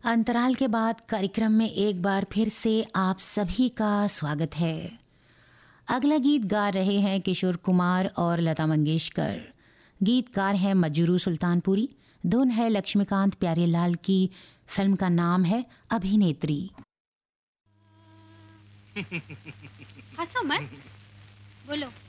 अंतराल के बाद कार्यक्रम में एक बार फिर से आप सभी का स्वागत है। अगला गीत गा रहे हैं किशोर कुमार और लता मंगेशकर। गीतकार हैं मजरू सुल्तानपुरी। धुन है लक्ष्मीकांत प्यारेलाल की। फिल्म का नाम है अभिनेत्री। हंसो मत, बोलो।